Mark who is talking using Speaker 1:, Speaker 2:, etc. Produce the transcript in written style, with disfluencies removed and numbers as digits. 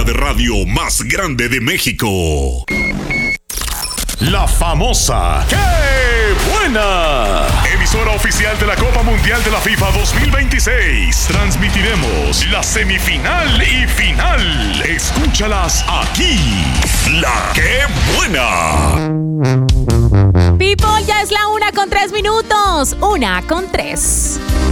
Speaker 1: de radio más grande de México.
Speaker 2: La famosa ¡Qué buena! Emisora oficial de la Copa Mundial de la FIFA 2026. Transmitiremos la semifinal y final. Escúchalas aquí.
Speaker 1: La ¡Qué buena!
Speaker 3: People, ya es la 1:03. 1:03.